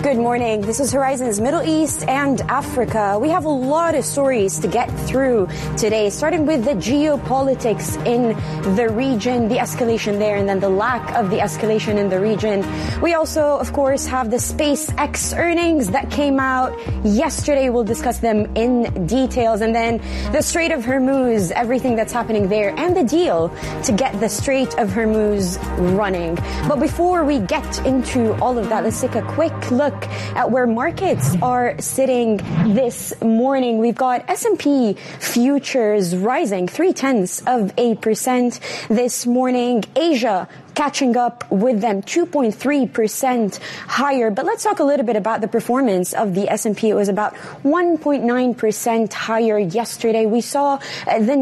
Good morning. This is Horizon's Middle East and Africa. We have a lot of stories to get through today, starting with the geopolitics in the region, the escalation there, and then the lack of the escalation in the region. We also, of course, have the SpaceX earnings that came out yesterday. We'll discuss them in details. And then the Strait of Hormuz, everything that's happening there, and the deal to get the Strait of Hormuz running. But before we get into all of that, let's take a quick look at where markets are sitting this morning. We've got S&P futures rising 0.3% this morning. Asia catching up with them 2.3% higher. But let's talk a little bit about the performance of the S&P. It was about 1.9% higher yesterday. We saw the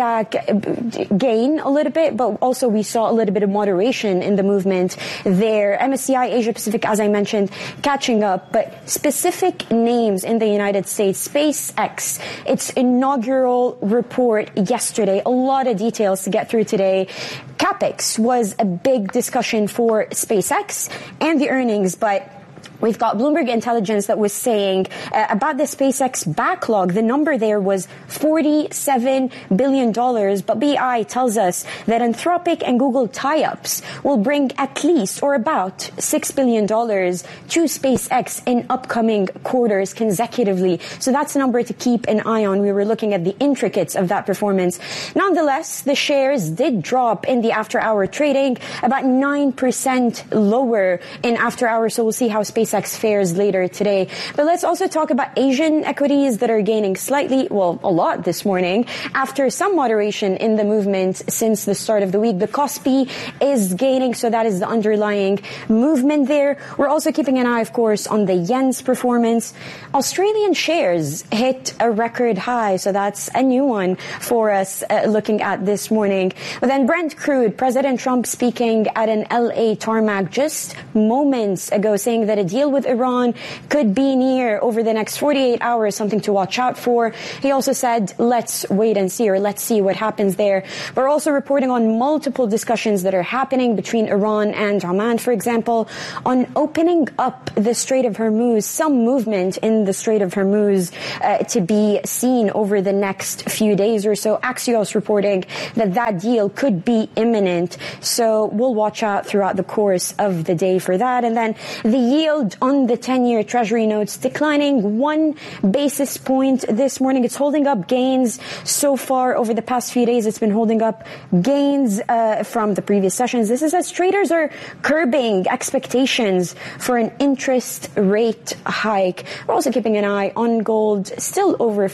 Nasdaq gain a little bit, but also we saw a little bit of moderation in the movement there. MSCI Asia Pacific, as I mentioned, catching up, but specific names in the United States. SpaceX, its inaugural report yesterday. A lot of details to get through today. CapEx was a big discussion for SpaceX and the earnings, but we've got Bloomberg Intelligence that was saying about the SpaceX backlog. The number there was $47 billion. But BI tells us that Anthropic and Google tie-ups will bring at least or about $6 billion to SpaceX in upcoming quarters consecutively. So that's a number to keep an eye on. We were looking at the intricacies of that performance. Nonetheless, the shares did drop in the after-hour trading, about 9% lower in after-hours. So we'll see how SpaceX fares later today. But let's also talk about Asian equities that are gaining slightly, well, a lot this morning after some moderation in the movement since the start of the week. The Kospi is gaining, so that is the underlying movement there. We're also keeping an eye, of course, on the yen's performance. Australian shares hit a record high, so that's a new one for us looking at this morning. But then Brent crude, President Trump speaking at an LA tarmac just moments ago, saying that a deal with Iran could be near over the next 48 hours, something to watch out for. He also said, let's wait and see, or let's see what happens there. We're also reporting on multiple discussions that are happening between Iran and Oman, for example, on opening up the Strait of Hormuz, some movement in the Strait of Hormuz to be seen over the next few days or so. Axios reporting that that deal could be imminent. So we'll watch out throughout the course of the day for that. And then the yield on the 10-year Treasury notes declining 1 basis point this morning. It's holding up gains so far over the past few days. It's been holding up gains from the previous sessions. This is as traders are curbing expectations for an interest rate hike. We're also keeping an eye on gold, still over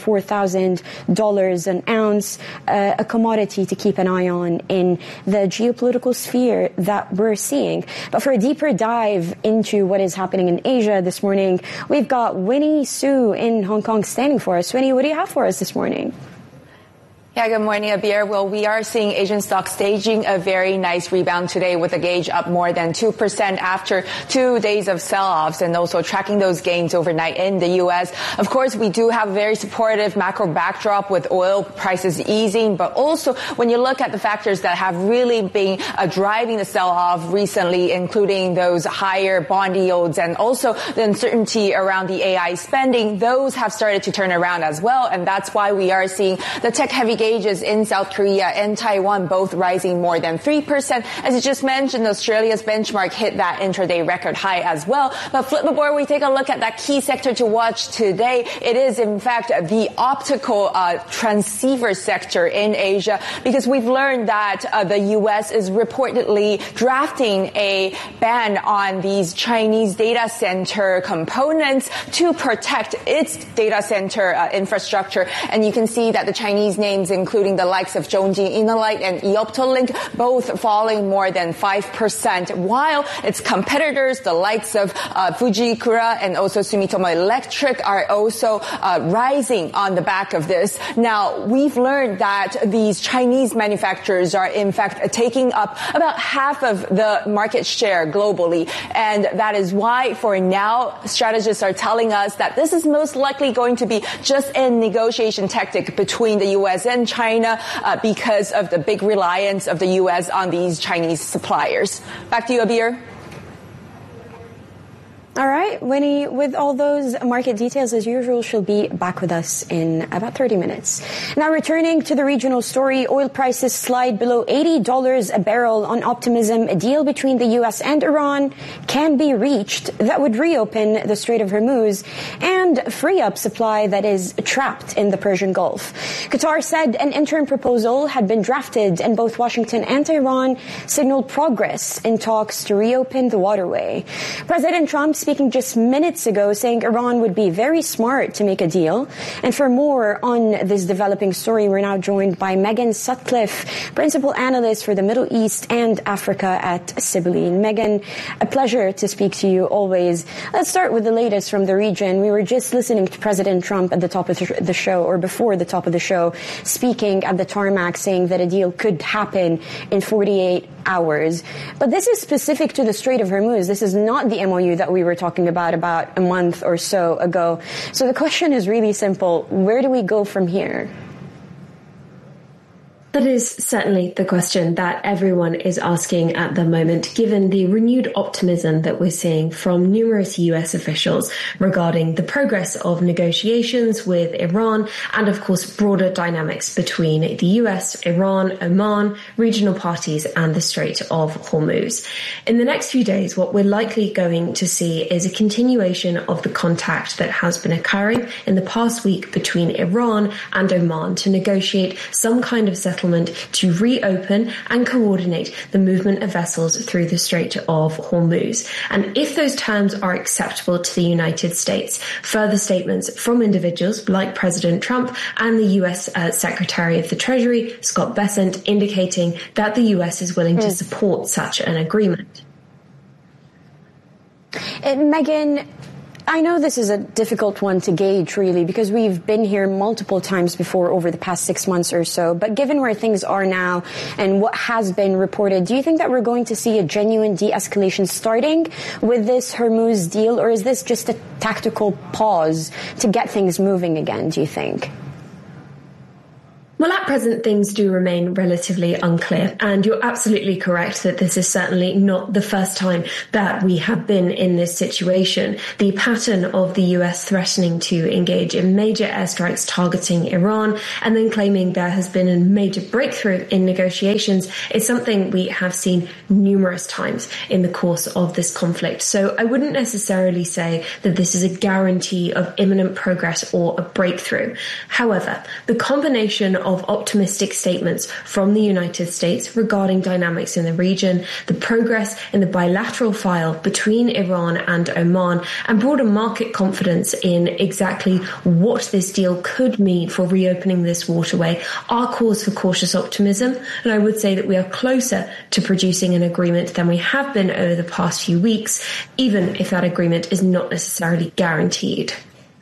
$4,000 an ounce, a commodity to keep an eye on in the geopolitical sphere that we're seeing. But for a deeper dive into what is happening in Asia this morning, we've got Winnie Su in Hong Kong standing for us. Winnie, what do you have for us this morning? Yeah, good morning, Abir. Well, we are seeing Asian stocks staging a very nice rebound today with the gauge up more than 2% after 2 days of sell-offs and also tracking those gains overnight in the U.S. Of course, we do have a very supportive macro backdrop with oil prices easing, but also when you look at the factors that have really been driving the sell-off recently, including those higher bond yields and also the uncertainty around the AI spending, those have started to turn around as well. And that's why we are seeing the tech-heavy gauges in South Korea and Taiwan both rising more than 3%. As you just mentioned, Australia's benchmark hit that intraday record high as well. But flip the board, we take a look at that key sector to watch today. It is, in fact, the optical transceiver sector in Asia, because we've learned that the U.S. is reportedly drafting a ban on these Chinese data center components to protect its data center infrastructure. And you can see that the Chinese names, including the likes of Zhongji Innolight and Eoptolink, both falling more than 5%, while its competitors, the likes of Fujikura and also Sumitomo Electric, are also rising on the back of this. Now, we've learned that these Chinese manufacturers are, in fact, taking up about half of the market share globally. And that is why, for now, strategists are telling us that this is most likely going to be just a negotiation tactic between the U.S. and China because of the big reliance of the U.S. on these Chinese suppliers. Back to you, Abir. All right, Winnie, with all those market details, as usual, she'll be back with us in about 30 minutes. Now, returning to the regional story, oil prices slide below $80 a barrel on optimism. A deal between the U.S. and Iran can be reached that would reopen the Strait of Hormuz and free up supply that is trapped in the Persian Gulf. Qatar said an interim proposal had been drafted, and both Washington and Tehran signaled progress in talks to reopen the waterway. President Trump speaking just minutes ago, saying Iran would be very smart to make a deal. And for more on this developing story, we're now joined by Megan Sutcliffe, principal analyst for the Middle East and Africa at Sibylline. Megan, a pleasure to speak to you always. Let's start with the latest from the region. We were just listening to President Trump at the top of the show, or before the top of the show, speaking at the tarmac, saying that a deal could happen in 48 hours. But this is specific to the Strait of Hormuz. This is not the MOU that we were talking about a month or so ago. So the question is really simple. Where do we go from here? That is certainly the question that everyone is asking at the moment, given the renewed optimism that we're seeing from numerous US officials regarding the progress of negotiations with Iran and, of course, broader dynamics between the US, Iran, Oman, regional parties and the Strait of Hormuz. In the next few days, what we're likely going to see is a continuation of the contact that has been occurring in the past week between Iran and Oman to negotiate some kind of settlement to reopen and coordinate the movement of vessels through the Strait of Hormuz. And if those terms are acceptable to the United States, further statements from individuals like President Trump and the US Secretary of the Treasury, Scott Bessent, indicating that the US is willing to support such an agreement. Megan, I know this is a difficult one to gauge, really, because we've been here multiple times before over the past 6 months or so. But given where things are now and what has been reported, do you think that we're going to see a genuine de-escalation starting with this Hormuz deal, or is this just a tactical pause to get things moving again, do you think? Well, at present, things do remain relatively unclear, and you're absolutely correct that this is certainly not the first time that we have been in this situation. The pattern of the US threatening to engage in major airstrikes targeting Iran and then claiming there has been a major breakthrough in negotiations is something we have seen numerous times in the course of this conflict. So I wouldn't necessarily say that this is a guarantee of imminent progress or a breakthrough. However, the combination of optimistic statements from the United States regarding dynamics in the region, the progress in the bilateral file between Iran and Oman, and broader market confidence in exactly what this deal could mean for reopening this waterway are cause for cautious optimism. And I would say that we are closer to producing an agreement than we have been over the past few weeks, even if that agreement is not necessarily guaranteed.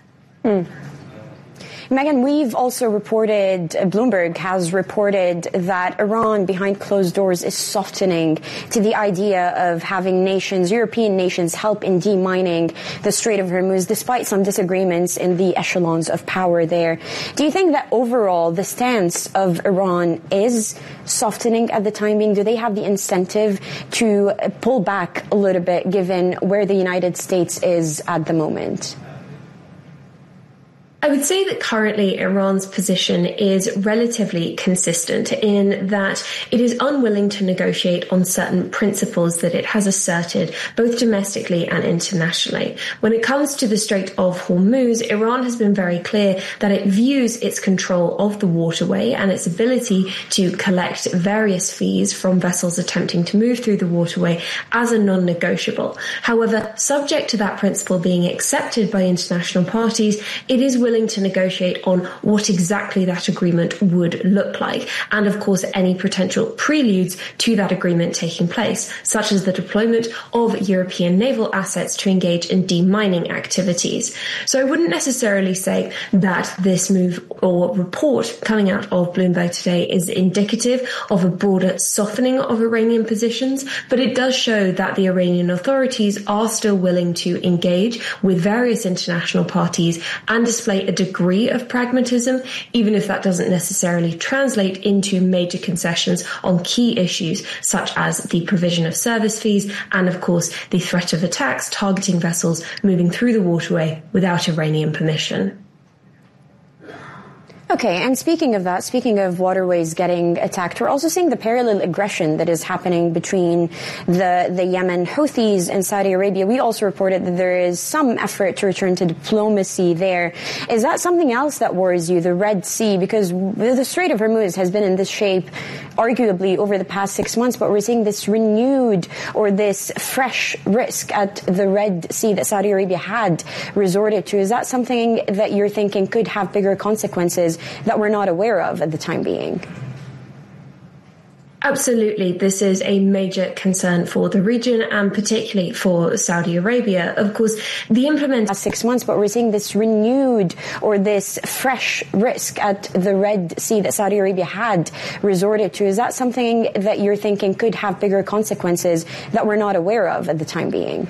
Megan, we've also reported, Bloomberg has reported that Iran behind closed doors is softening to the idea of having nations, European nations, help in demining the Strait of Hormuz, despite some disagreements in the echelons of power there. Do you think that overall the stance of Iran is softening at the time being? Do they have the incentive to pull back a little bit given where the United States is at the moment? I would say that currently Iran's position is relatively consistent in that it is unwilling to negotiate on certain principles that it has asserted both domestically and internationally. When it comes to the Strait of Hormuz, Iran has been very clear that it views its control of the waterway and its ability to collect various fees from vessels attempting to move through the waterway as a non-negotiable. However, subject to that principle being accepted by international parties, it is willing to negotiate on what exactly that agreement would look like, and of course any potential preludes to that agreement taking place, such as the deployment of European naval assets to engage in demining activities. So I wouldn't necessarily say that this move report coming out of Bloomberg today is indicative of a broader softening of Iranian positions, but it does show that the Iranian authorities are still willing to engage with various international parties and display a degree of pragmatism, even if that doesn't necessarily translate into major concessions on key issues such as the provision of service fees and, of course, the threat of attacks targeting vessels moving through the waterway without Iranian permission. Okay, and speaking of waterways getting attacked, we're also seeing the parallel aggression that is happening between the Yemen Houthis and Saudi Arabia. We also reported that there is some effort to return to diplomacy there. Is that something else that worries you, the Red Sea? Because the Strait of Hormuz has been in this shape arguably over the past 6 months, but we're seeing this renewed or this fresh risk at the Red Sea that Saudi Arabia had resorted to. Is that something that you're thinking could have bigger consequences that we're not aware of at the time being? Absolutely. This is a major concern for the region and particularly for Saudi Arabia. Of course, the implementation 6 months, but we're seeing this renewed or this fresh risk at the Red Sea that Saudi Arabia had resorted to. Is that something that you're thinking could have bigger consequences that we're not aware of at the time being?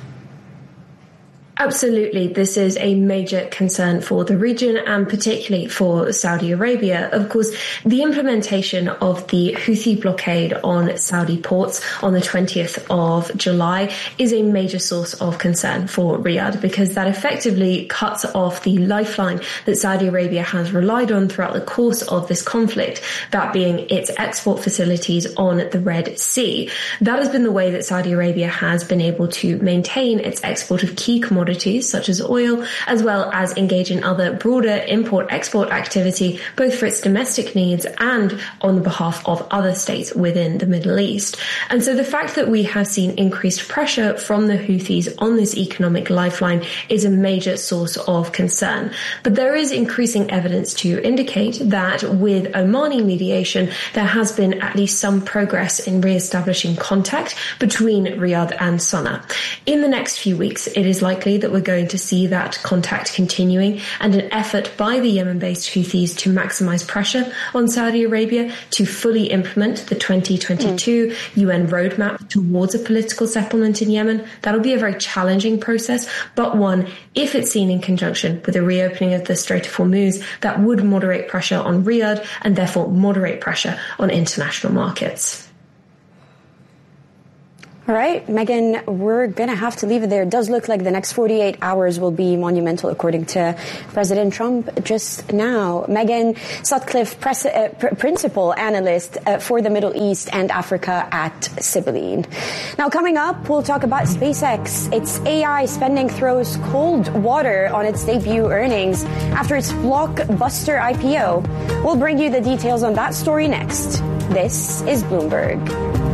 Absolutely. This is a major concern for the region and particularly for Saudi Arabia. Of course, the implementation of the Houthi blockade on Saudi ports on the 20th of July is a major source of concern for Riyadh because that effectively cuts off the lifeline that Saudi Arabia has relied on throughout the course of this conflict, that being its export facilities on the Red Sea. That has been the way that Saudi Arabia has been able to maintain its export of key commodities such as oil, as well as engage in other broader import-export activity, both for its domestic needs and on behalf of other states within the Middle East. And so the fact that we have seen increased pressure from the Houthis on this economic lifeline is a major source of concern. But there is increasing evidence to indicate that with Omani mediation, there has been at least some progress in re-establishing contact between Riyadh and Sana'a. In the next few weeks, it is likely that we're going to see that contact continuing and an effort by the Yemen-based Houthis to maximize pressure on Saudi Arabia to fully implement the 2022 UN roadmap towards a political settlement in Yemen. That'll be a very challenging process, but one, if it's seen in conjunction with the reopening of the Strait of Hormuz, that would moderate pressure on Riyadh and therefore moderate pressure on international markets. All right, Megan, we're going to have to leave it there. It does look like the next 48 hours will be monumental, according to President Trump just now. Megan Sutcliffe, Principal Analyst for the Middle East and Africa at Sibylline. Now, coming up, we'll talk about SpaceX. Its AI spending throws cold water on its debut earnings after its blockbuster IPO. We'll bring you the details on that story next. This is Bloomberg.